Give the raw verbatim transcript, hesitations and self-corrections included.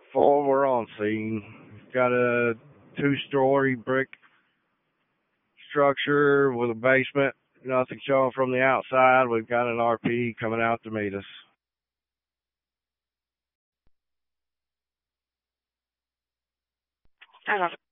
Four, we're on scene. Got a two-story brick structure with a basement. Nothing showing from the outside. We've got an R P coming out to meet us. I love it.